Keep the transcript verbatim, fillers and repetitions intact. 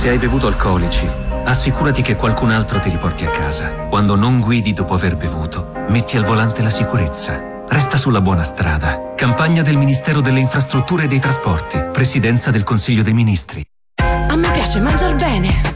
Se hai bevuto alcolici, assicurati che qualcun altro ti riporti a casa. Quando non guidi dopo aver bevuto, metti al volante la sicurezza. Resta sulla buona strada. Campagna del Ministero delle Infrastrutture e dei Trasporti. Presidenza del Consiglio dei Ministri. A me piace mangiar bene.